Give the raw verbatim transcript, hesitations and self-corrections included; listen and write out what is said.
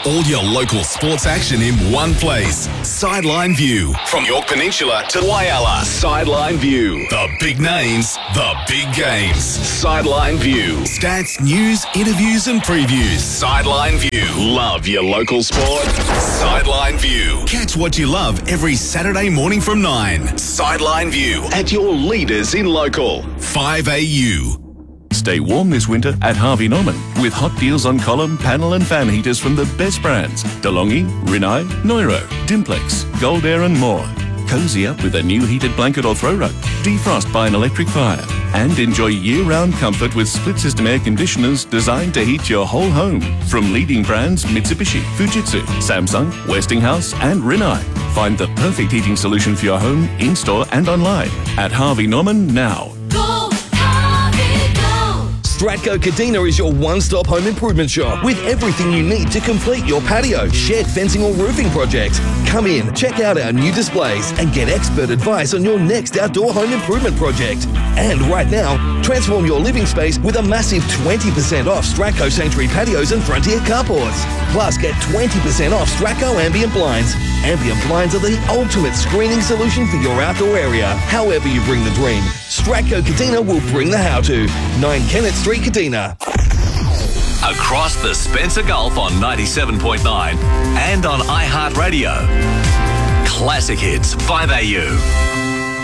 All your local sports action in one place. Sideline View. From York Peninsula to Whyalla. Sideline View. The big names, the big games. Sideline View. Stats, news, interviews and previews. Sideline View. Love your local sport. Sideline View. Catch what you love every Saturday morning from nine. Sideline View. At your leaders in local. five A U. Stay warm this winter at Harvey Norman with hot deals on column, panel and fan heaters from the best brands. DeLonghi, Rinnai, Neuro, Dimplex, Gold Air and more. Cozy up with a new heated blanket or throw rug. Defrost by an electric fire. And enjoy year-round comfort with split-system air conditioners designed to heat your whole home. From leading brands Mitsubishi, Fujitsu, Samsung, Westinghouse and Rinnai. Find the perfect heating solution for your home, in-store and online at Harvey Norman now. Stratco Kadina is your one-stop home improvement shop with everything you need to complete your patio, shed, fencing or roofing project. Come in, check out our new displays and get expert advice on your next outdoor home improvement project. And right now, transform your living space with a massive twenty percent off Stratco Sanctuary patios and Frontier carports. Plus, get twenty percent off Stratco Ambient Blinds. Ambient Blinds are the ultimate screening solution for your outdoor area. However you bring the dream, Stratco Kadina will bring the how-to. nine Kennett Street, Kadina. Across the Spencer Gulf on ninety-seven point nine and on iHeartRadio. Classic Hits five A U.